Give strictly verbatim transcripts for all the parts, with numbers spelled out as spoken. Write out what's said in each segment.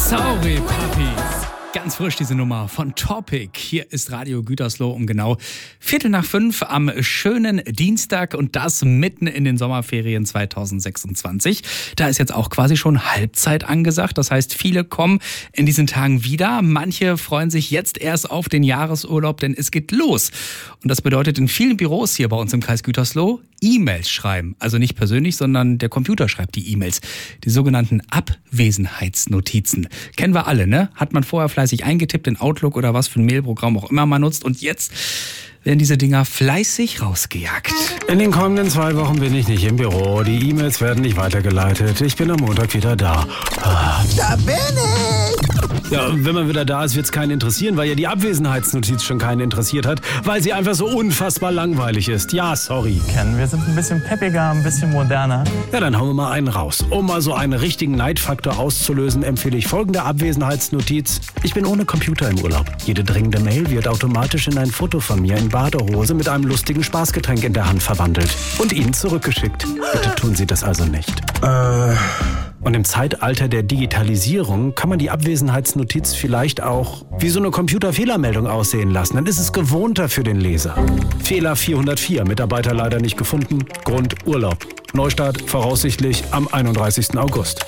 Sorry, Papi. Ganz frisch diese Nummer von Topic. Hier ist Radio Gütersloh um genau Viertel nach fünf am schönen Dienstag und das mitten in den Sommerferien zweitausendsechsundzwanzig. Da ist jetzt auch quasi schon Halbzeit angesagt. Das heißt, viele kommen in diesen Tagen wieder. Manche freuen sich jetzt erst auf den Jahresurlaub, denn es geht los. Und das bedeutet in vielen Büros hier bei uns im Kreis Gütersloh E-Mails schreiben. Also nicht persönlich, sondern der Computer schreibt die E-Mails. Die sogenannten Abwesenheitsnotizen. Kennen wir alle, ne? Hat man vorher fleißig eingetippt in Outlook oder was für ein Mailprogramm auch immer man nutzt. Und jetzt werden diese Dinger fleißig rausgejagt. In den kommenden zwei Wochen bin ich nicht im Büro. Die E-Mails werden nicht weitergeleitet. Ich bin am Montag wieder da. Ah. Da bin ich! Ja, wenn man wieder da ist, wird es keinen interessieren, weil ja die Abwesenheitsnotiz schon keinen interessiert hat, weil sie einfach so unfassbar langweilig ist. Ja, sorry. Ken, wir sind ein bisschen peppiger, ein bisschen moderner. Ja, dann hauen wir mal einen raus. Um mal so einen richtigen Neidfaktor auszulösen, empfehle ich folgende Abwesenheitsnotiz. Ich bin ohne Computer im Urlaub. Jede dringende Mail wird automatisch in ein Foto von mir in Badehose mit einem lustigen Spaßgetränk in der Hand verwandelt und Ihnen zurückgeschickt. Bitte tun Sie das also nicht. Äh... Und im Zeitalter der Digitalisierung kann man die Abwesenheitsnotiz vielleicht auch wie so eine Computerfehlermeldung aussehen lassen. Dann ist es gewohnter für den Leser. Fehler vierhundertvier, Mitarbeiter leider nicht gefunden, Grund Urlaub. Neustart voraussichtlich am einunddreißigsten August.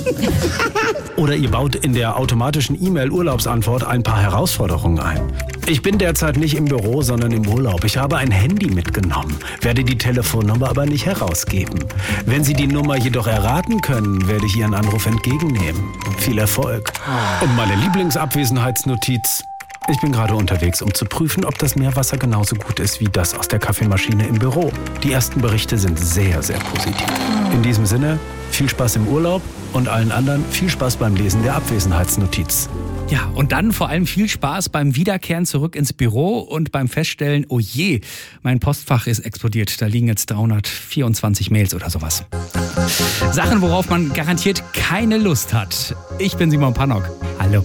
Oder ihr baut in der automatischen E-Mail-Urlaubsantwort ein paar Herausforderungen ein. Ich bin derzeit nicht im Büro, sondern im Urlaub. Ich habe ein Handy mitgenommen, werde die Telefonnummer aber nicht herausgeben. Wenn Sie die Nummer jedoch erraten können, werde ich Ihren Anruf entgegennehmen. Viel Erfolg. Und meine Lieblingsabwesenheitsnotiz. Ich bin gerade unterwegs, um zu prüfen, ob das Meerwasser genauso gut ist wie das aus der Kaffeemaschine im Büro. Die ersten Berichte sind sehr, sehr positiv. In diesem Sinne, viel Spaß im Urlaub und allen anderen viel Spaß beim Lesen der Abwesenheitsnotiz. Ja, und dann vor allem viel Spaß beim Wiederkehren zurück ins Büro und beim Feststellen, oh je, mein Postfach ist explodiert. Da liegen jetzt dreihundertvierundzwanzig Mails oder sowas. Sachen, worauf man garantiert keine Lust hat. Ich bin Simon Pannock.